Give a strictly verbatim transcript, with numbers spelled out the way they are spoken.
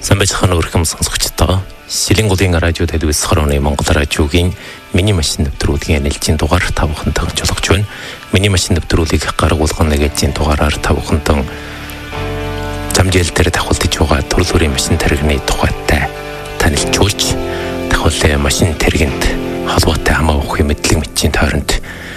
Самбайхан өрхөм сонсогчдоо Сэлэнгуудын радио телевиз хорооны Монгол радиогийн миний машин нэвтрүүлгийн нэлтийн дугаар тавхантан жолгож байна. Миний машин нэвтрүүлгийг гаргуулгын нэгэн дугаараар тавхантан замжил дээр давхалтж байгаа төрлөөрийн машин тархины тухайтай танилцуулж давхлын машин тархинд холбоотой хамаагүй мэдлэг мэдчийн тойронд